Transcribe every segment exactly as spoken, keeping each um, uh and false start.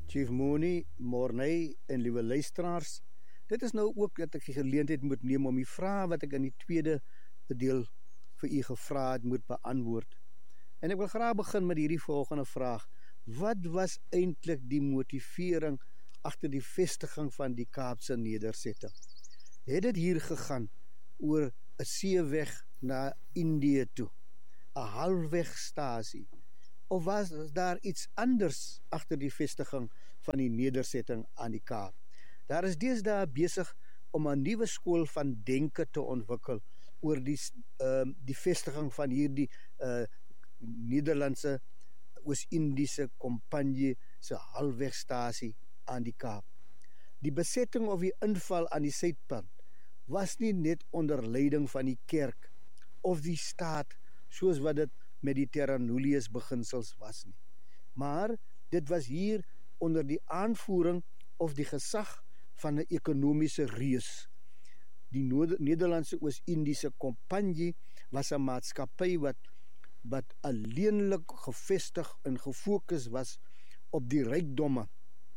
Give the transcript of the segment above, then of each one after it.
Chief Mooney, Morney en liewe luisteraars, dit is nou ook dat ek die geleentheid moet neem om die vraag wat ek in die tweede deel vir u gevra het moet beantwoord. En ek wil graag begin met hierdie volgende vraag. Wat was eintlik die motivering agter die vestiging van die Kaapse nedersetting? Het dit hier gegaan oor 'n seeweg na Indië toe, 'n halfwegstasie, of was daar iets anders agter die vestiging van die nedersetting aan die Kaap? Daar is deesdae besig om 'n nuwe skool van denke te ontwikkel oor die, uh, die vestiging van hierdie uh, Nederlandse Oos-Indiese Kompanjie se halfwegstasie aan die Kaap. Die besetting of die inval aan die suidpunt was nie net onder leiding van die kerk of die staat soos wat dit met die Terra Nullius beginsels was nie. Maar dit was hier onder die aanvoering of die gesag van 'n ekonomiese reus. Die Nederlandse Oos-Indiese Kompanjie was 'n maatskappy wat wat alleenlik gevestig en gefokus was op die rykdomme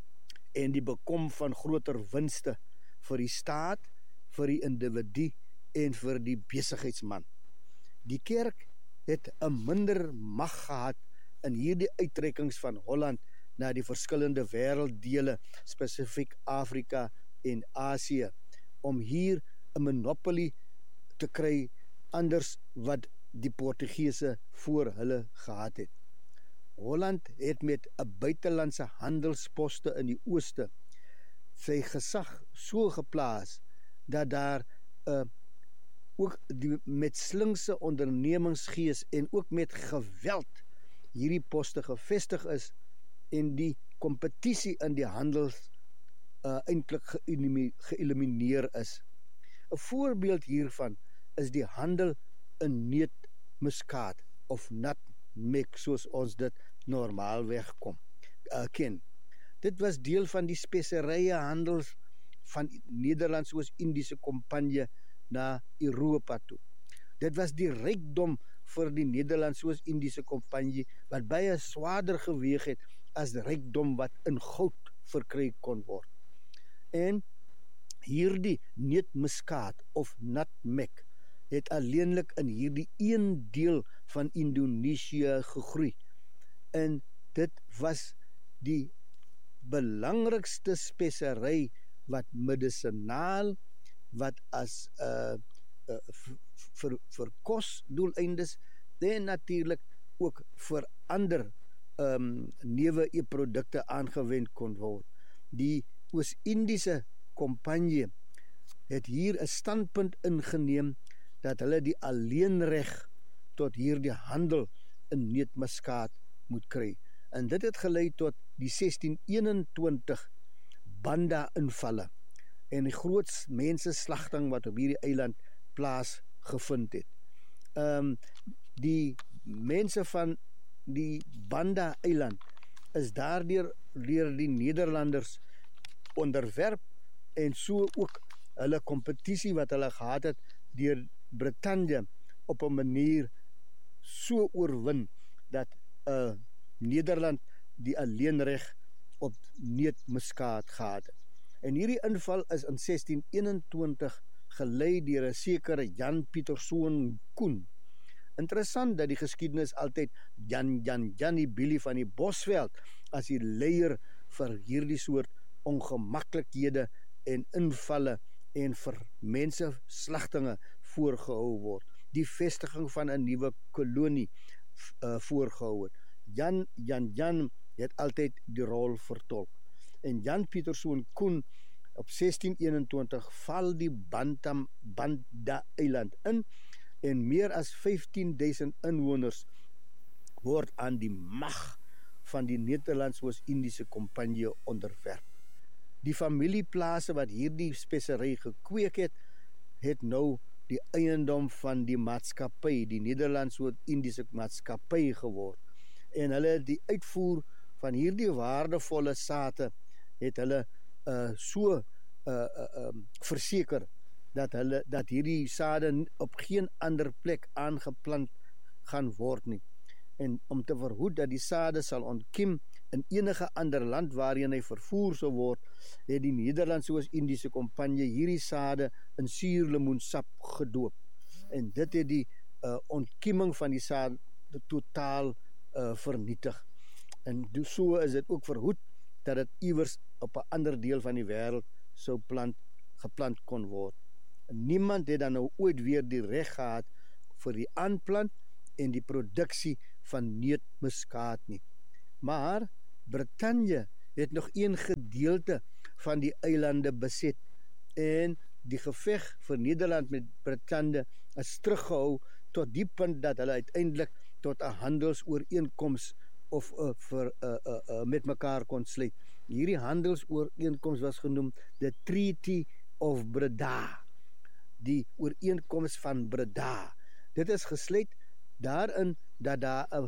en die bekom van groter winste vir die staat, vir die individu en vir die besigheidsman. Die kerk het 'n minder mag gehad in hierdie uittrekkings van Holland na die verskillende wêrelddele, spesifiek Afrika en Asië, om hier 'n monopolie te kry anders wat die Portugese voor hulle gehad het. Holland het met 'n buitelandse handelsposte in die ooste sy gesag so geplaas dat daar uh, ook die, met slinkse ondernemingsgees en ook met geweld hierdie poste gevestig is en die kompetisie in die handels uh, eintlik geëlimineer is. 'n Voorbeeld hiervan is die handel in neutmuskaat of nutmeg soos ons dit normaalweg kom uh, ken. Dit was deel van die speserye handel van Nederlandse Oos-Indiese Kompanjie na Europa toe. Dit was die rykdom vir die Nederlandse Oos-Indiese Kompanjie wat baie swaarder geweeg het as die rykdom wat in goud verkry kon word. En hierdie neutmuskaat of nutmeg het alleenlik in hierdie een deel van Indonesië gegroei. En dit was die belangrikste spesery wat medisinaal, wat as uh, uh, vir, vir kos doeleindes en natuurlik ook vir ander um, newe-produkte aangewend kon word. Die Oos-Indiese Kompanjie het hier 'n standpunt ingeneem dat hulle die alleenreg tot hierdie handel in neutmuskaat moet kry. En dit het gelei tot die sestien eenentwintig Banda-invalle en die groot mensenslagting wat op hierdie eiland plaas gevind het. Um, die mense van die Banda-eiland is daardeur deur die Nederlanders onderwerp en so ook hulle kompetisie wat hulle gehad het deur Brittanje op 'n manier so oorwin dat uh, Nederland die alleenreg op neutmuskaat gehad het. En hierdie inval is in sestien eenentwintig gelei deur 'n sekere Jan Pieterszoon Koen. Interessant dat die geskiedenis altyd Jan Jan Jannie Billy van die Bosveld as die leier vir hierdie soort ongemaklikhede en invalle en vir mense slagtinge voorgehou word. Die vestiging van 'n nuwe kolonie uh, voorgehou het. Jan Jan Jan het altyd die rol vertolk. En Jan Pieterszoon Koen op sestien eenentwintig val die Bantam Banda-eiland in en meer as vyftien duisend inwoners word aan die mag van die Nederlandse Oos-Indiese Kompanjie onderwerp. Die familieplase wat hierdie spesery gekweek het, het nou die eiendom van die maatskappy, die Nederlandse Oos-Indiese Maatskappy geword. En hulle die uitvoer van hierdie waardevolle sate het hulle uh, so uh, uh, um, verseker dat hulle dat hierdie sade op geen ander plek aangeplant gaan word nie. en om te verhoed dat die sade sal ontkiem in enige ander land waarheen hy vervoer sou word, het die Nederlandse Oos-Indiese Kompanje hierdie sade in suurlemoensap gedoop. En dit het die uh, ontkieming van die sade totaal uh, vernietig. En so is dit ook verhoed dat dit iewers op 'n ander deel van die wêreld sou plant, geplant kon word. En niemand het dan nou ooit weer die reg gehad vir die aanplant en die produksie van neutmuskaat nie. Maar Brittanje het nog een gedeelte van die eilande beset en die geveg vir Nederland met Brittanje is teruggehou tot die punt dat hulle uiteindelik tot 'n handelsooreenkoms of uh, vir, uh, uh, uh, met mekaar kon sluit. Hierdie handelsooreenkoms was genoem the Treaty of Breda, die ooreenkoms van Breda. Dit is gesluit daarin dat daar 'n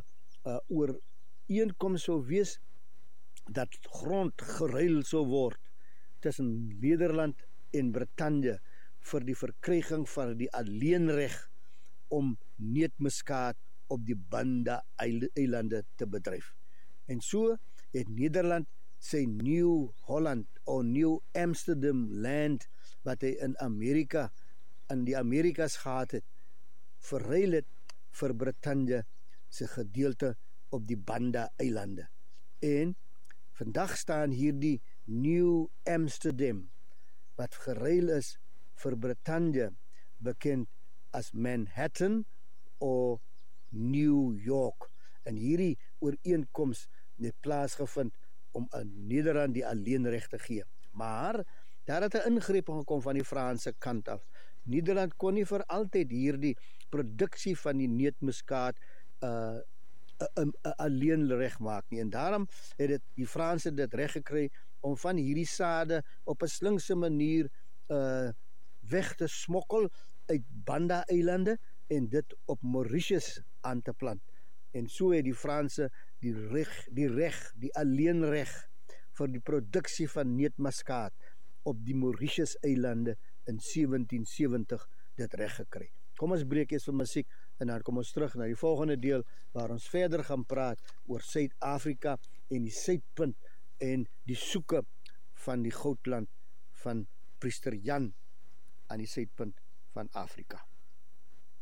ooreenkoms sou wees dat grond geruil sou word tussen Nederland en Brittanje vir die verkryging van die alleenreg om neutmuskaat op die Banda eilande te bedryf. En so het Nederland sy New Holland of New Amsterdam land wat hy in Amerika in die Amerikas gehad het, verruil het vir Brittanje se gedeelte op die Banda eilande. En vandag staan hierdie New Amsterdam wat geruil is vir Brittanje bekend as Manhattan of New York. En hierdie ooreenkoms het plaasgevind om aan Nederland die alleenreg te gee. Maar daar het 'n ingreep gekom van die Franse kant af. Nederland kon nie vir altyd hierdie produksie van die neutmuskaat uh, uh, uh, alleen reg maak nie. En daarom het dit die Franse dit reg gekry om van hierdie sade op 'n slinkse manier uh, weg te smokkel uit Banda eilande en dit op Mauritius aan te plant. En so het die Franse die reg, die reg, die alleenreg vir die produksie van neutmuskaat op die Mauritius eilande in sewentien sewentig dit reg gekry. Kom ons breek eers vir musiek en dan kom ons terug na die volgende deel waar ons verder gaan praat oor Suid-Afrika en die suidpunt en die soeke van die goudland van Priester Jan aan die suidpunt van Afrika.